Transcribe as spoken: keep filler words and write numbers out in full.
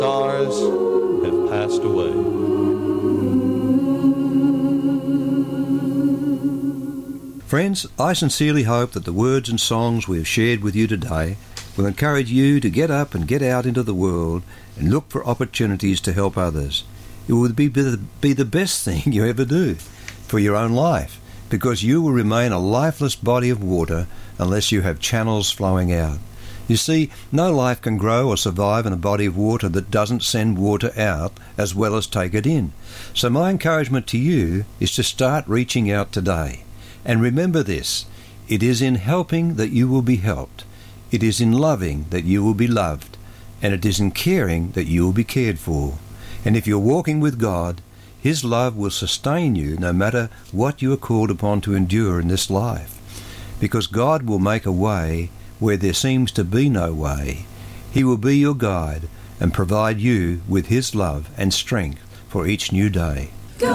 stars have passed away. Friends, I sincerely hope that the words and songs we have shared with you today will encourage you to get up and get out into the world and look for opportunities to help others. It will be, be the best thing you ever do for your own life, because you will remain a lifeless body of water unless you have channels flowing out. You see, no life can grow or survive in a body of water that doesn't send water out as well as take it in. So my encouragement to you is to start reaching out today. And remember this, it is in helping that you will be helped. It is in loving that you will be loved. And it is in caring that you will be cared for. And if you're walking with God, His love will sustain you no matter what you are called upon to endure in this life. Because God will make a way where there seems to be no way. He will be your guide and provide you with His love and strength for each new day.